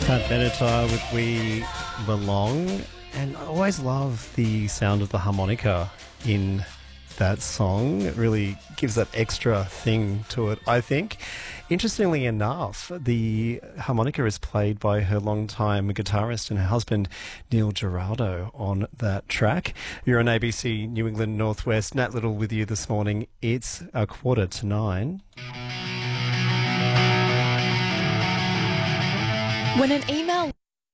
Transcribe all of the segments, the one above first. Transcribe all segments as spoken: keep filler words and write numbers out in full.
Pat Benatar with We Belong. And I always love the sound of the harmonica in that song. It really gives that extra thing to it, I think. Interestingly enough, the harmonica is played by her longtime guitarist and her husband, Neil Giraldo, on that track. You're on A B C New England Northwest. Nat Little with you this morning. It's a quarter to nine. When an email...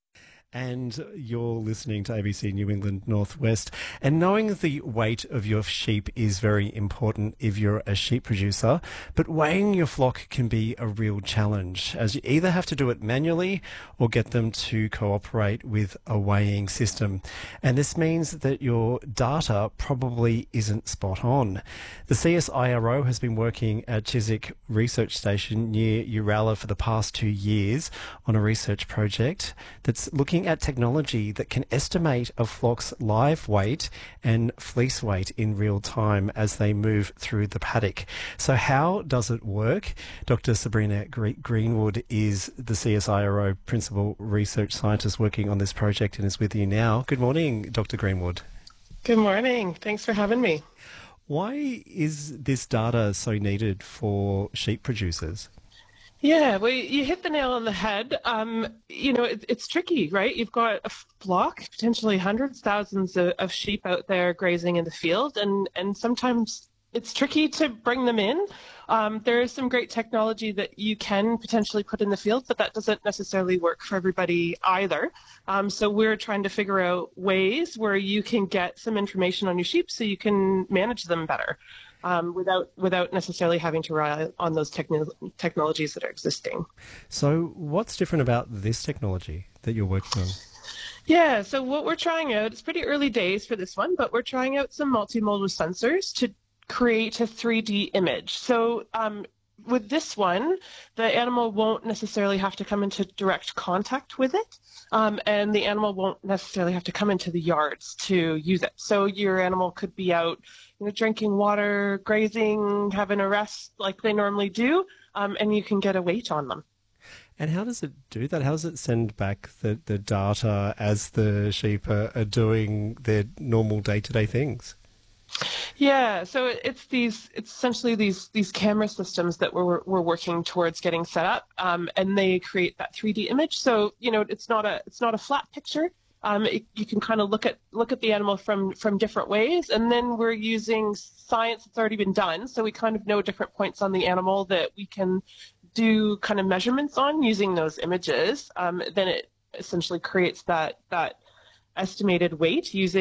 And you're listening to A B C New England Northwest. And knowing the weight of your sheep is very important if you're a sheep producer. But weighing your flock can be a real challenge, as you either have to do it manually or get them to cooperate with a weighing system. And this means that your data probably isn't spot on. The C S I R O has been working at Chiswick Research Station near Uralla for the past two years on a research project that's looking at technology that can estimate a flock's live weight and fleece weight in real time as they move through the paddock. So how does it work? Doctor Sabrina Greenwood is the C S I R O Principal Research Scientist working on this project and is with you now. Good morning, Doctor Greenwood. Good morning. Thanks for having me. Why is this data so needed for sheep producers? Yeah, well, you hit the nail on the head. Um, you know, it, it's tricky, right? You've got a flock, potentially hundreds, thousands of, of sheep out there grazing in the field, and, and sometimes it's tricky to bring them in. Um, there is some great technology that you can potentially put in the field, but that doesn't necessarily work for everybody either. Um, so we're trying to figure out ways where you can get some information on your sheep so you can manage them better. Um, without without necessarily having to rely on those techno- technologies that are existing. So what's different about this technology that you're working on? Yeah, so what we're trying out, it's pretty early days for this one, but we're trying out some multimodal sensors to create a three D image. So um, with this one, the animal won't necessarily have to come into direct contact with it, um, and the animal won't necessarily have to come into the yards to use it. So your animal could be out, you know, drinking water, grazing, having a rest like they normally do, um, and you can get a weight on them. And how does it do that? How does it send back the, the data as the sheep are, are doing their normal day-to-day things? Yeah, so it's these, it's essentially these these camera systems that we're we're working towards getting set up, um, and they create that three D image. So you know, it's not a it's not a flat picture. Um, it, you can kind of look at look at the animal from from different ways, and then we're using science that's already been done. So we kind of know different points on the animal that we can do kind of measurements on using those images. Um, then it essentially creates that that estimated weight using